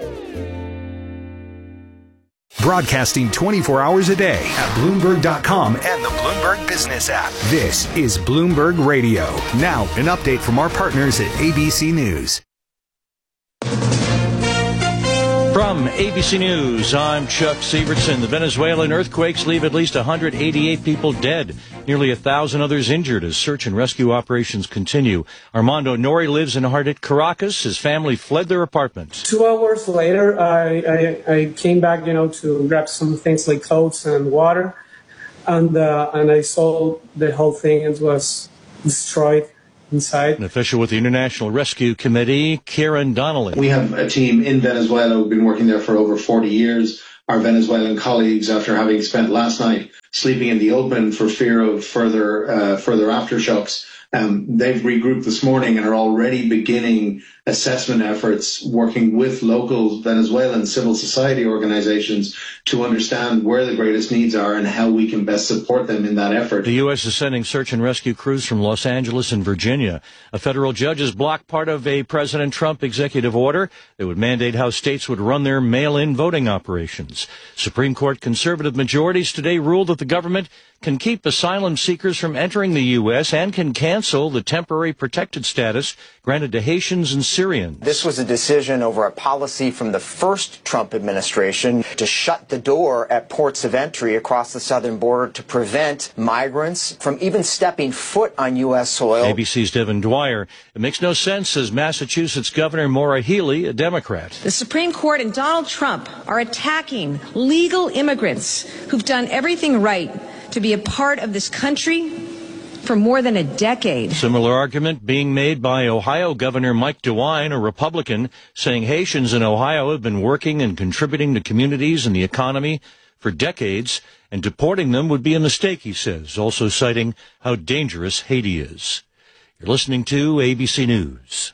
Broadcasting twenty-four hours a day at Bloomberg dot com and the Bloomberg Business app. This is Bloomberg Radio. Now, an update from our partners at A B C News. From A B C News, I'm Chuck Severson. The Venezuelan earthquakes leave at least one hundred eighty-eight people dead, nearly a thousand others injured as search and rescue operations continue. Armando Nori lives in hard-hit Caracas. His family fled their apartment. Two hours later, I, I, I came back, you know, to grab some things like clothes and water, and uh, and I saw the whole thing. It was destroyed inside. An official with the International Rescue Committee, Kieran Donnelly. We have a team in Venezuela who've been working there for over forty years. Our Venezuelan colleagues, after having spent last night sleeping in the open for fear of further uh, further aftershocks, um, they've regrouped this morning and are already beginning assessment efforts, working with local Venezuelan civil society organizations to understand where the greatest needs are and how we can best support them in that effort. The U S is sending search and rescue crews from Los Angeles and Virginia. A federal judge has blocked part of a President Trump executive order that would mandate how states would run their mail-in voting operations. Supreme Court conservative majorities today ruled that the government can keep asylum seekers from entering the U S and can cancel the temporary protected status granted to Haitians and Syrians. This was a decision over a policy from the first Trump administration to shut the door at ports of entry across the southern border to prevent migrants from even stepping foot on U S soil. A B C's Devin Dwyer. It makes no sense, says Massachusetts Governor Maura Healey, a Democrat. The Supreme Court and Donald Trump are attacking legal immigrants who've done everything right to be a part of this country for more than a decade. Similar argument being made by Ohio Governor Mike DeWine, a Republican, saying Haitians in Ohio have been working and contributing to communities and the economy for decades, and deporting them would be a mistake, he says, also citing how dangerous Haiti is. You're listening to A B C News.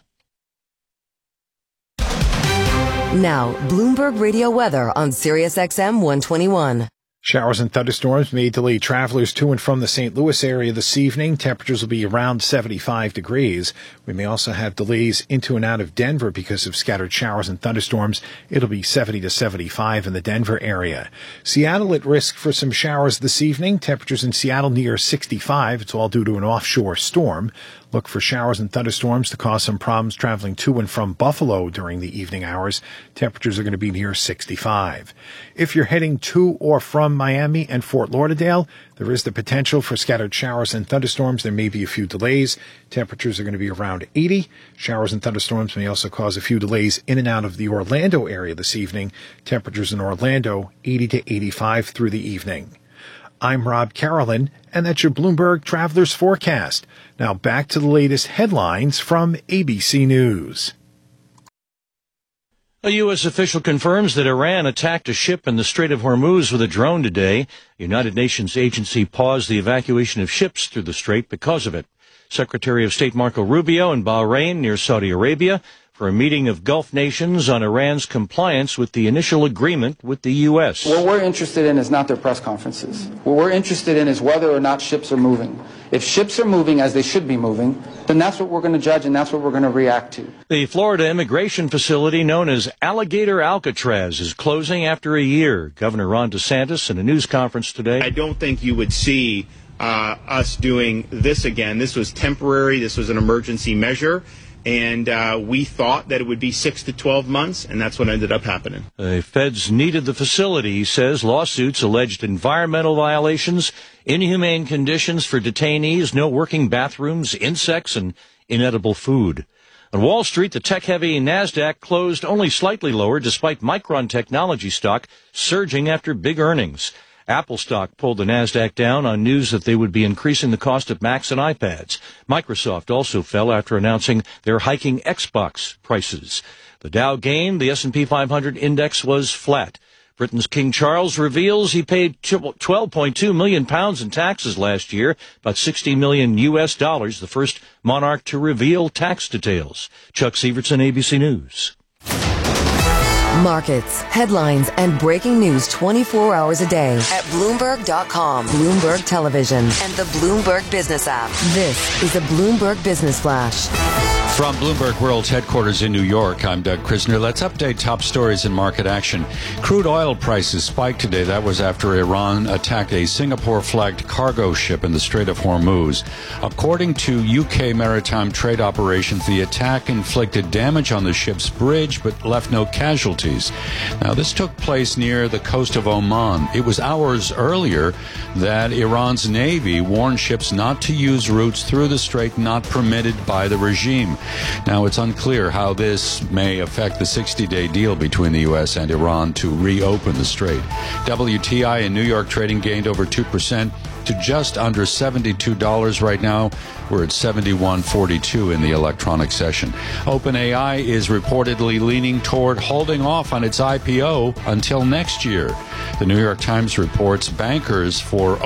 Now, Bloomberg Radio weather on Sirius X M one twenty-one. Showers and thunderstorms may delay travelers to and from the Saint Louis area this evening. Temperatures will be around seventy-five degrees. We may also have delays into and out of Denver because of scattered showers and thunderstorms. It'll be seventy to seventy-five in the Denver area. Seattle at risk for some showers this evening. Temperatures in Seattle near sixty-five. It's all due to an offshore storm. Look for showers and thunderstorms to cause some problems traveling to and from Buffalo during the evening hours. Temperatures are going to be near sixty-five. If you're heading to or from Miami and Fort Lauderdale, there is the potential for scattered showers and thunderstorms. There may be a few delays. Temperatures are going to be around eighty. Showers and thunderstorms may also cause a few delays in and out of the Orlando area this evening. Temperatures in Orlando, eighty to eighty-five through the evening. I'm Rob Carolyn, and that's your Bloomberg Travelers Forecast. Now back to the latest headlines from A B C News. A U S official confirms that Iran attacked a ship in the Strait of Hormuz with a drone today. The United Nations agency paused the evacuation of ships through the strait because of it. Secretary of State Marco Rubio in Bahrain near Saudi Arabia for a meeting of Gulf nations on Iran's compliance with the initial agreement with the U S. What we're interested in is not their press conferences. What we're interested in is whether or not ships are moving. If ships are moving as they should be moving, then that's what we're going to judge and that's what we're going to react to. The Florida immigration facility known as Alligator Alcatraz is closing after a year. Governor Ron DeSantis in a news conference today. I don't think you would see uh, us doing this again. This was temporary. This was an emergency measure. And uh, we thought that it would be six to twelve months, and that's what ended up happening. The feds needed the facility, he says. Lawsuits alleged environmental violations, inhumane conditions for detainees, no working bathrooms, insects, and inedible food. On Wall Street, the tech-heavy NASDAQ closed only slightly lower, despite Micron Technology stock surging after big earnings. Apple stock pulled the NASDAQ down on news that they would be increasing the cost of Macs and iPads. Microsoft also fell after announcing they're hiking Xbox prices. The Dow gained. The S and P five hundred index was flat. Britain's King Charles reveals he paid twelve point two million pounds in taxes last year, about sixty million U S dollars, the first monarch to reveal tax details. Chuck Severson, A B C News. Markets, headlines, and breaking news twenty-four hours a day at Bloomberg dot com, Bloomberg Television, and the Bloomberg Business app. This is a Bloomberg Business Flash. From Bloomberg World's headquarters in New York, I'm Doug Krisner. Let's update top stories in market action. Crude oil prices spiked today. That was after Iran attacked a Singapore-flagged cargo ship in the Strait of Hormuz. According to U K maritime trade operations, the attack inflicted damage on the ship's bridge but left no casualties. Now, this took place near the coast of Oman. It was hours earlier that Iran's Navy warned ships not to use routes through the strait not permitted by the regime. Now, it's unclear how this may affect the sixty-day deal between the U S and Iran to reopen the strait. W T I in New York trading gained over two percent to just under seventy-two dollars right now. We're at seventy-one forty-two in the electronic session. OpenAI is reportedly leaning toward holding off on its I P O until next year. The New York Times reports bankers for